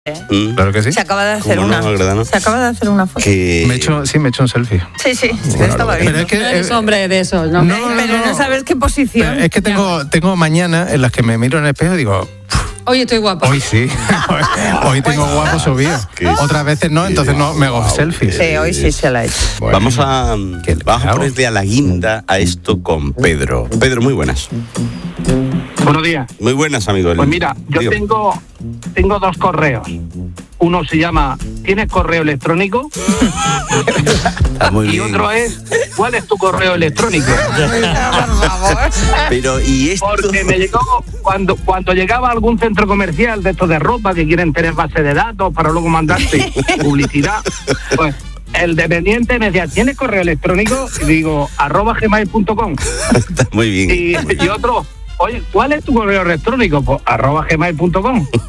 Claro que sí. Se acaba de hacer una. Se acaba de hacer una foto. Me he hecho un selfie. Sí, estaba bien. Pero es que no eres hombre de esos, ¿no? Pero no sabes qué posición. Es que tengo mañanas en las que me miro en el espejo y digo, hoy estoy guapa. hoy sí. Hoy tengo guapo subido. Otras veces no, entonces no me hago selfies. Sí, hoy sí se la ha hecho. Bueno, vamos a ponerle a la guinda a esto con Pedro. Pedro, muy buenas. Buenos días. Muy buenas, amigo. Pues mira, yo tengo 2 correos. Uno se llama ¿tienes correo electrónico? Y otro es ¿cuál es tu correo electrónico? Pero y esto... Porque me llegó cuando llegaba a algún centro comercial de estos de ropa que quieren tener base de datos para luego mandarte publicidad, pues el dependiente me decía ¿tienes correo electrónico? Y digo @gmail.com. Está muy bien. Y otro, oye, ¿cuál es tu correo electrónico? Pues @gmail.com.